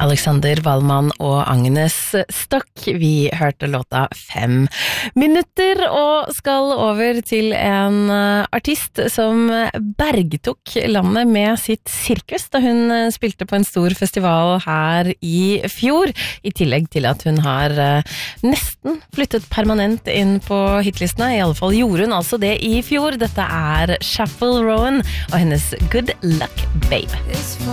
Alexander Wallmann og Agnes Stokk. Vi hørte låta 5 minutter og skal over til en artist som bergtok landet med sitt sirkus da hun spilte på en stor festival her i fjor, i tillegg til at hun har nesten flyttet permanent inn på hitlistene. I alle fall gjorde hun altså det i fjor. Dette er Chappell Roan og hennes Good Luck Babe.